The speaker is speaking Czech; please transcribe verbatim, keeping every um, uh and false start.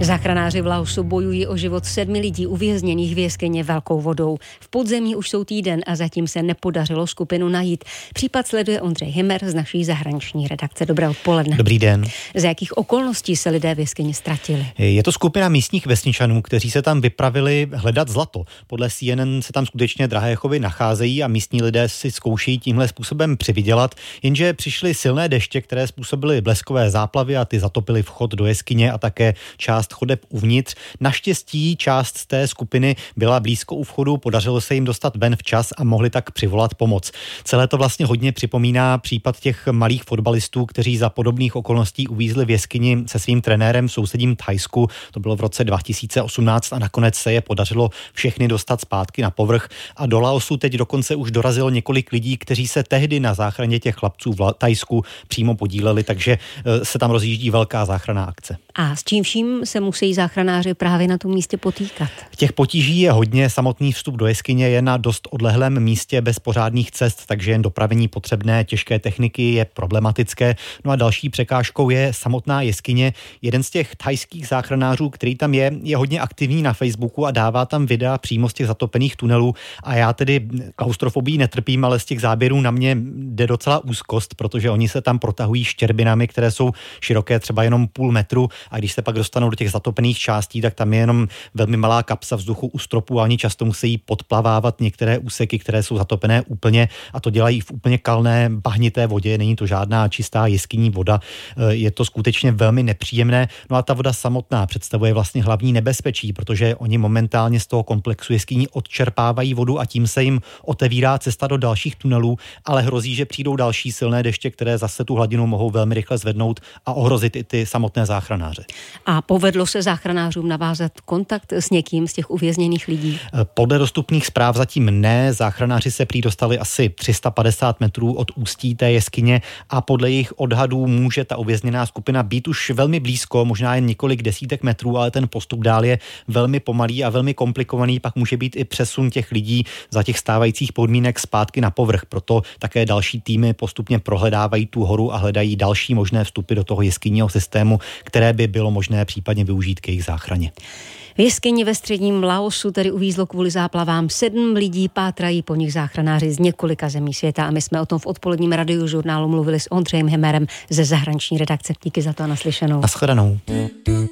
Záchranáři v Laosu bojují o život sedmi lidí uvězněných v jeskyni velkou vodou. V podzemí už jsou týden a zatím se nepodařilo skupinu najít. Případ sleduje Ondřej Himer z naší zahraniční redakce. Dobré odpoledne. Dobrý den. Za jakých okolností se lidé v jeskyni ztratili? Je to skupina místních vesničanů, kteří se tam vypravili hledat zlato. Podle C N N se tam skutečně drahé chovy nacházejí a místní lidé si zkoušejí tímhle způsobem přivydělat, jenže přišly silné deště, které způsobily bleskové záplavy a ty zatopily vchod do jeskyně a také část chodeb uvnitř. Naštěstí část z té skupiny byla blízko u vchodu, podařilo se jim dostat ven včas a mohli tak přivolat pomoc. Celé to vlastně hodně připomíná případ těch malých fotbalistů, kteří za podobných okolností uvízli v jeskyni se svým trenérem v sousedním Thajsku. To bylo v roce dva tisíce osmnáct a nakonec se je podařilo všechny dostat zpátky na povrch. A do Laosu teď dokonce už dorazilo několik lidí, kteří se tehdy na záchraně těch chlapců v Thajsku přímo podíleli, takže se tam rozjíždí velká záchranná akce. A s čím vším se musí záchranáři právě na tom místě potýkat? Těch potíží je hodně. Samotný vstup do jeskyně je na dost odlehlém místě bez pořádných cest, takže jen dopravení potřebné těžké techniky je problematické. No a další překážkou je samotná jeskyně. Jeden z těch thajských záchranářů, který tam je, je hodně aktivní na Facebooku a dává tam videa přímo z těch zatopených tunelů. A já tedy klaustrofobii netrpím, ale z těch záběrů na mě jde docela úzkost, protože oni se tam protahují štěrbinami, které jsou široké třeba jenom půl metru. A když se pak dostanou do těch zatopených částí, tak tam je jenom velmi malá kapsa vzduchu u stropu a oni často musí podplavávat některé úseky, které jsou zatopené úplně, a to dělají v úplně kalné bahnité vodě. Není to žádná čistá jeskyní voda. Je to skutečně velmi nepříjemné. No a ta voda samotná představuje vlastně hlavní nebezpečí, protože oni momentálně z toho komplexu jeskyní odčerpávají vodu a tím se jim otevírá cesta do dalších tunelů, ale hrozí, že přijdou další silné deště, které zase tu hladinu mohou velmi rychle zvednout a ohrozit i ty samotné záchranáře. A povedlo se záchranářům navázat kontakt s někým z těch uvězněných lidí? Podle dostupných zpráv zatím ne. Záchranáři se prý dostali asi tři sta padesát metrů od ústí té jeskyně a podle jejich odhadů může ta uvězněná skupina být už velmi blízko, možná jen několik desítek metrů, ale ten postup dál je velmi pomalý a velmi komplikovaný. Pak může být i přesun těch lidí za těch stávajících podmínek zpátky na povrch. Proto také další týmy postupně prohledávají tu horu a hledají další možné vstupy do toho jeskyního systému, které by bylo možné případně využít k jejich záchraně. V jeskyni ve středním Laosu tedy uvízlo kvůli záplavám sedm lidí, pátrají po nich záchranáři z několika zemí světa a my jsme o tom v odpoledním radiožurnálu mluvili s Ondřejem Himerem ze zahraniční redakce. Díky za to a naslyšenou. Naschledanou.